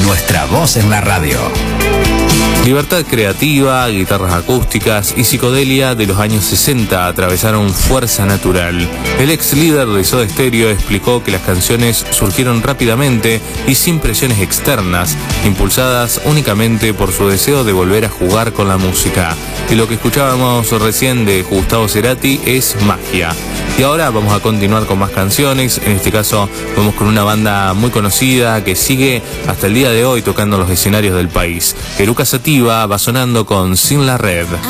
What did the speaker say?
nuestra voz en la radio. Libertad creativa, guitarras acústicas y psicodelia de los años 60 atravesaron Fuerza Natural. El ex líder de Soda Stereo explicó que las canciones surgieron rápidamente y sin presiones externas, impulsadas únicamente por su deseo de volver a jugar con la música. Y lo que escuchábamos recién de Gustavo Cerati es magia. Y ahora vamos a continuar con más canciones. En este caso vamos con una banda muy conocida que sigue hasta el día de hoy tocando en los escenarios del país. Eruca Sativa va sonando con Sin la Red.